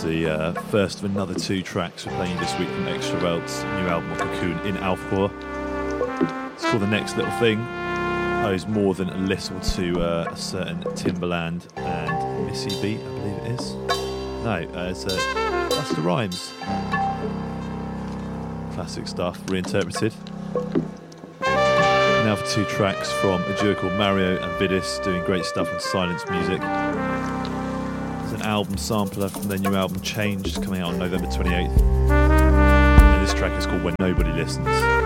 the first of another 2 tracks we're playing this week from Extra Welt's new album Cocoon in Alfcore. It's called The Next Little Thing. Owes more than a little to a certain Timbaland and Missy B, I believe it is. No, it's Busta Rhymes. Classic stuff, reinterpreted. Now for 2 tracks from a duo called Mario and Vidis, doing great stuff on Silence Music. There's an album sampler from their new album Changed, coming out on November 28th. And this track is called When Nobody Listens.